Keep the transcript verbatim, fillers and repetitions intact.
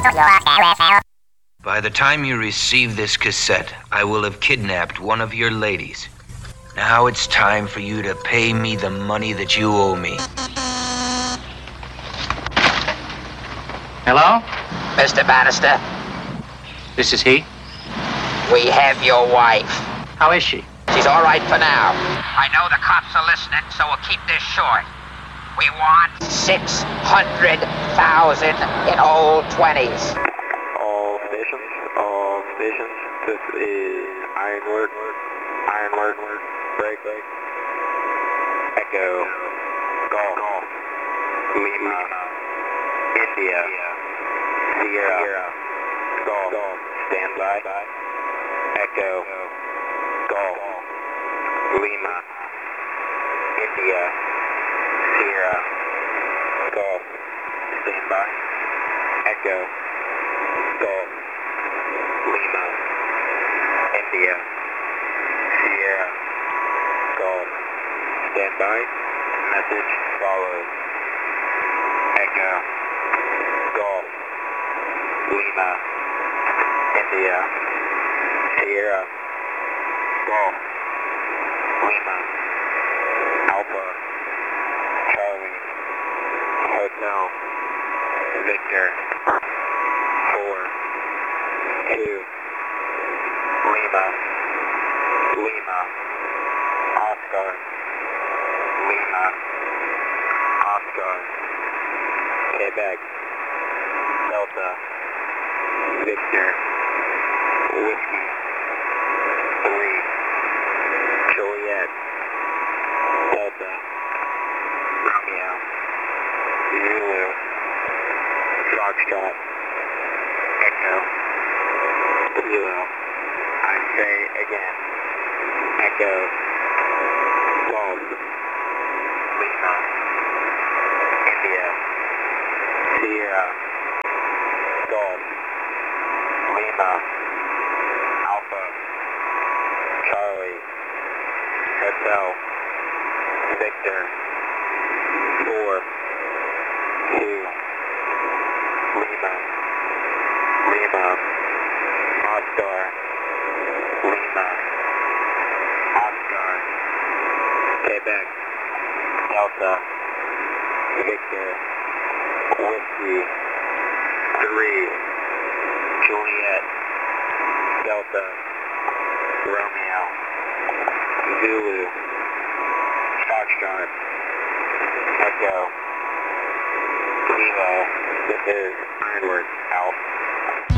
By the time you receive this cassette, I will have kidnapped one of your ladies. Now it's time for you to pay me the money that you owe me. Hello? Mister Bannister, This is he? we have your wife. How is she? She's all right for now. I know the cops are listening, so we'll keep this short. We want six hundred thousand in old twenties. All stations, all stations. This is Ironwork, Ironwork, break, break. Echo, Golf, Lima, India, Sierra, Golf, stand by. Echo, Golf, Lima, India, Sierra, Golf, stand by. Echo, Golf, Lima, India, Sierra, Golf, stand by. Message follows. Echo, Golf, Lima, India, Sierra, Golf, Lima, Alpha, Charlie, Hotel, Victor, four, two, Lima, Lima, Oscar, Lima, Oscar, Quebec, Delta, Victor, Whiskey, three, Juliet, Delta, Romeo, Zulu, Foxtrot, Echo, Zulu. I say again, Echo, Golf, Lima, India, Sierra, Golf, Lima, Alpha, Charlie, Hotel, Victor, four, two, Lima, Lima, Oscar, Lima, Oscar, Quebec, Delta, Victor, Whiskey, three, Juliet, Delta, Romeo, Zulu, Foxtrot, Echo, Kilo. This is Ironwork, Alpha.